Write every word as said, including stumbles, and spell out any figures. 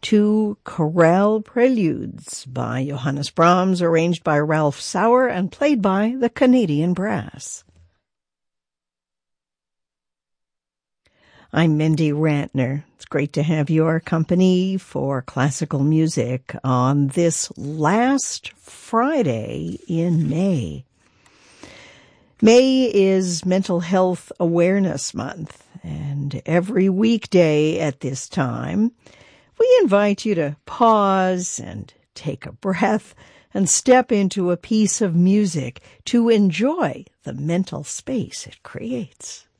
two chorale preludes by Johannes Brahms, arranged by Ralph Sauer and played by the Canadian Brass. I'm Mindy Rantner. It's great to have your company for classical music on this last Friday in May. May is Mental Health Awareness Month, and every weekday at this time, we invite you to pause and take a breath and step into a piece of music to enjoy the mental space it creates.